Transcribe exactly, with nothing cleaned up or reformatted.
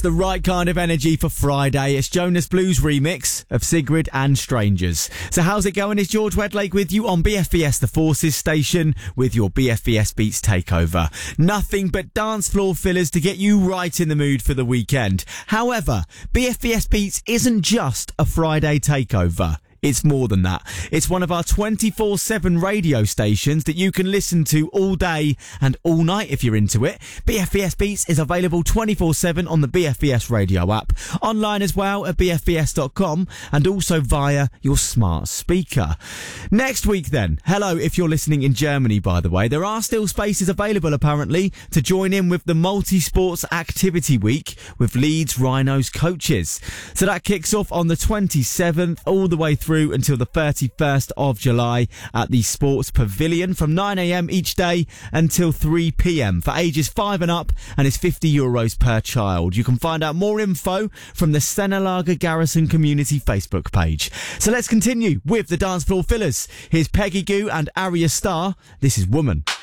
The right kind of energy for Friday. It's Jonas Blues remix of Sigrid and Strangers. So how's it going? It's George Wedlake with you on B F B S The Forces station with your B F B S Beats takeover. Nothing but dance floor fillers to get you right in the mood for the weekend. However, B F B S Beats isn't just a Friday takeover. It's more than that. It's one of our twenty-four seven radio stations that you can listen to all day and all night if you're into it. B F B S Beats is available twenty-four seven on the B F B S radio app, online as well at b f b s dot com, and also via your smart speaker. Next week then, hello if you're listening in Germany, by the way, there are still spaces available apparently to join in with the Multi-Sports Activity Week with Leeds Rhinos coaches. So that kicks off on the twenty-seventh all the way through until the thirty-first of July at the Sports Pavilion from nine a.m. each day until three p.m. for ages five and up, and it's fifty euros per child. You can find out more info from the Senelager Garrison Community Facebook page. So let's continue with the dance floor fillers. Here's Peggy Goo and Arya Starr. This is Woman.